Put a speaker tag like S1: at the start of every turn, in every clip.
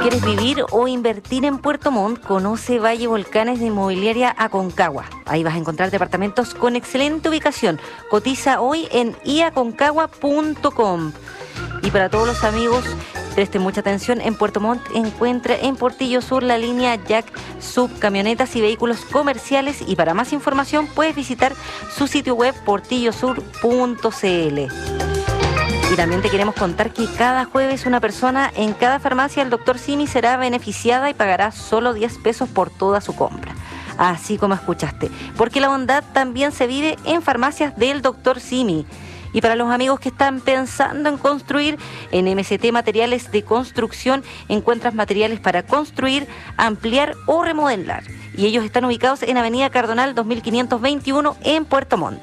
S1: ¿Quieres vivir o invertir en Puerto Montt? Conoce Valle Volcanes de Inmobiliaria Aconcagua. Ahí vas a encontrar departamentos con excelente ubicación. Cotiza hoy en iaconcagua.com. Y para todos los amigos, presten mucha atención, en Puerto Montt encuentra en Portillo Sur la línea Jack Sub, camionetas y vehículos comerciales, y para más información puedes visitar su sitio web portillosur.cl. Y también te queremos contar que cada jueves una persona en cada farmacia del Dr. Simi será beneficiada y pagará solo 10 pesos por toda su compra. Así como escuchaste, porque la bondad también se vive en farmacias del Dr. Simi. Y para los amigos que están pensando en construir, en MCT Materiales de Construcción encuentras materiales para construir, ampliar o remodelar. Y ellos están ubicados en Avenida Cardonal 2521 en Puerto Montt.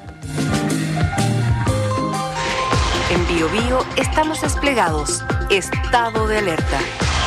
S2: En Bio Bio estamos desplegados. Estado de alerta.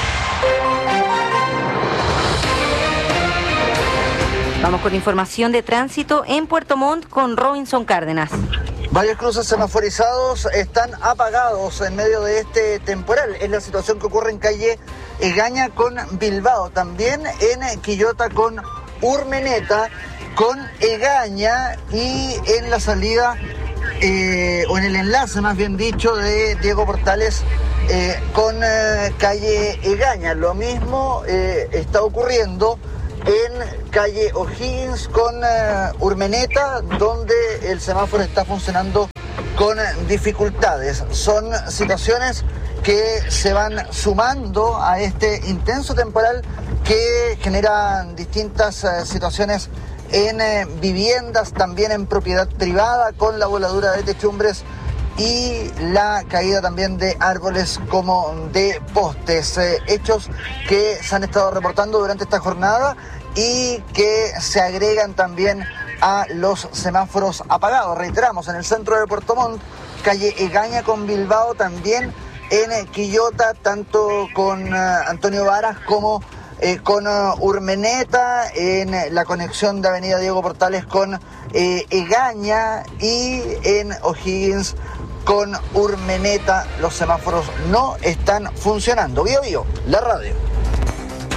S1: Vamos con información de tránsito en Puerto Montt con Robinson Cárdenas.
S3: Varios cruces semaforizados están apagados en medio de este temporal. Es la situación que ocurre en calle Egaña con Bilbao. También en Quillota con Urmeneta, con Egaña, y en la salida, o en el enlace más bien dicho, de Diego Portales con calle Egaña. Lo mismo está ocurriendo en calle O'Higgins con Urmeneta, donde el semáforo está funcionando con dificultades. Son situaciones que se van sumando a este intenso temporal que genera distintas situaciones en viviendas, también en propiedad privada, con la voladura de techumbres y la caída también de árboles como de postes. Hechos que se han estado reportando durante esta jornada y que se agregan también a los semáforos apagados. Reiteramos, en el centro de Puerto Montt, calle Egaña con Bilbao, también en Quillota, tanto con Antonio Varas como con Urmeneta, en la conexión de Avenida Diego Portales con Egaña, y en O'Higgins con Urmeneta los semáforos no están funcionando. Bio Bio, la radio.